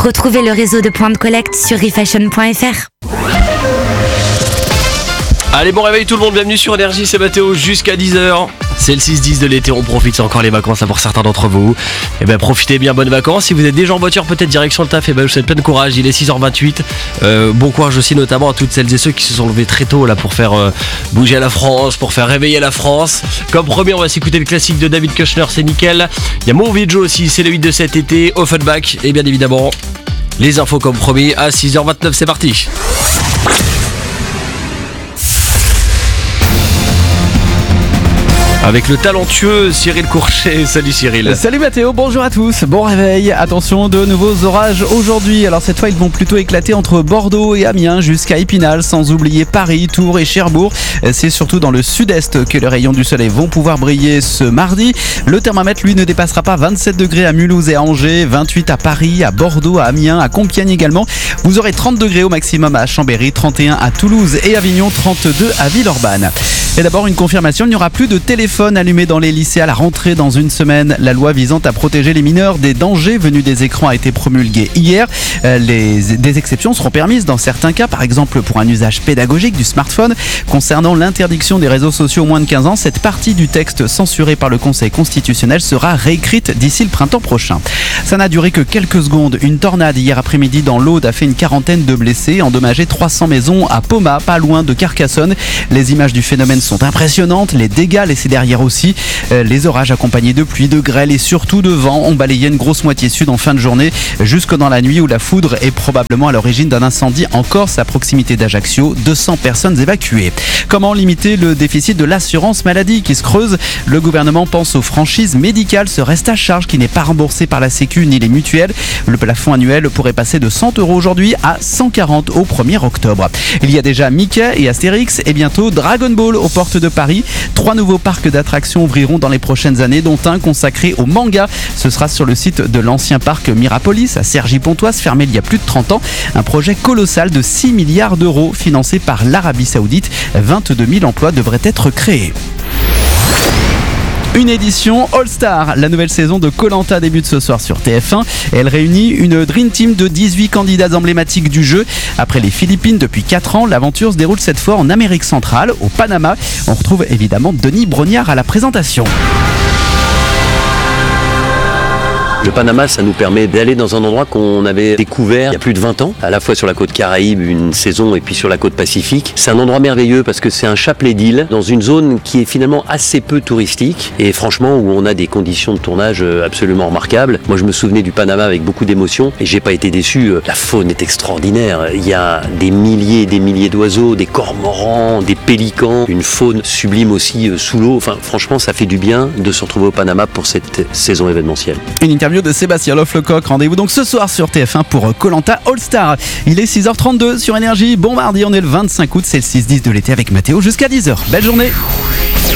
Retrouvez le réseau de points de collecte sur refashion.fr. Allez, bon réveil tout le monde, bienvenue sur Énergie, c'est Mathéo jusqu'à 10h. C'est le 6-10 de l'été, on profite, c'est encore les vacances là pour certains d'entre vous. Et ben profitez bien, bonnes vacances. Si vous êtes déjà en voiture, peut-être direction le taf, et ben je vous souhaite plein de courage, il est 6h28. Bon courage aussi notamment à toutes celles et ceux qui se sont levés très tôt là pour faire bouger la France, pour faire réveiller la France. Comme promis, on va s'écouter le classique de David Kushner, c'est nickel. Il y a Move Joe aussi, c'est le 8 de cet été, Offenbach. Et bien évidemment, les infos comme promis à 6h29, c'est parti. Avec le talentueux Cyril Courchet. Salut Cyril. Salut Mathéo, bonjour à tous, bon réveil. Attention, de nouveaux orages aujourd'hui. Alors cette fois ils vont plutôt éclater entre Bordeaux et Amiens jusqu'à Épinal, sans oublier Paris, Tours et Cherbourg. C'est surtout dans le sud-est que les rayons du soleil vont pouvoir briller ce mardi. Le thermomètre lui ne dépassera pas 27 degrés à Mulhouse et à Angers, 28 à Paris, à Bordeaux, à Amiens, à Compiègne également. Vous aurez 30 degrés au maximum à Chambéry, 31 à Toulouse et Avignon, 32 à Villeurbanne. Et d'abord une confirmation, il n'y aura plus de téléphone allumé dans les lycées à la rentrée dans une semaine. La loi visant à protéger les mineurs des dangers venus des écrans a été promulguée hier. Des exceptions seront permises dans certains cas, par exemple pour un usage pédagogique du smartphone. Concernant l'interdiction des réseaux sociaux aux moins de 15 ans, cette partie du texte censurée par le Conseil constitutionnel sera réécrite d'ici le printemps prochain. Ça n'a duré que quelques secondes. Une tornade hier après-midi dans l'Aude a fait une quarantaine de blessés, endommagé 300 maisons à Poma, pas loin de Carcassonne. Les images du phénomène sont impressionnantes, les dégâts laissés derrière aussi. Les orages accompagnés de pluie, de grêle et surtout de vent ont balayé une grosse moitié sud en fin de journée, jusque dans la nuit où la foudre est probablement à l'origine d'un incendie en Corse à proximité d'Ajaccio. 200 personnes évacuées. Comment limiter le déficit de l'assurance maladie qui se creuse? Le gouvernement pense aux franchises médicales, ce reste à charge qui n'est pas remboursé par la Sécu ni les mutuelles. Le plafond annuel pourrait passer de 100 € aujourd'hui à 140 au 1er octobre. Il y a déjà Mickey et Astérix et bientôt Dragon Ball aux portes de Paris. 3 nouveaux parcs d'attractions ouvriront dans les prochaines années, dont un consacré au manga. Ce sera sur le site de l'ancien parc Mirapolis à Cergy-Pontoise, fermé il y a plus de 30 ans. Un projet colossal de 6 milliards d'euros financé par l'Arabie Saoudite. 22 000 emplois devraient être créés. Une édition All-Star. La nouvelle saison de Koh-Lanta débute ce soir sur TF1. Elle réunit une Dream Team de 18 candidats emblématiques du jeu. Après les Philippines depuis 4 ans, l'aventure se déroule cette fois en Amérique centrale, au Panama. On retrouve évidemment Denis Brognard à la présentation. Le Panama, ça nous permet d'aller dans un endroit qu'on avait découvert il y a plus de 20 ans, à la fois sur la côte Caraïbe, une saison, et puis sur la côte Pacifique. C'est un endroit merveilleux parce que c'est un chapelet d'îles dans une zone qui est finalement assez peu touristique et franchement où on a des conditions de tournage absolument remarquables. Moi, je me souvenais du Panama avec beaucoup d'émotion et j'ai pas été déçu. La faune est extraordinaire. Il y a des milliers et des milliers d'oiseaux, des cormorans, des pélicans, une faune sublime aussi sous l'eau. Enfin, franchement, ça fait du bien de se retrouver au Panama pour cette saison événementielle. Une interview de Sébastien Lofflecoq. Rendez-vous donc ce soir sur TF1 pour Koh-Lanta All-Star. Il est 6h32 sur Énergie. Bon mardi, on est le 25 août, c'est le 6-10 de l'été avec Mathéo jusqu'à 10h. Belle journée.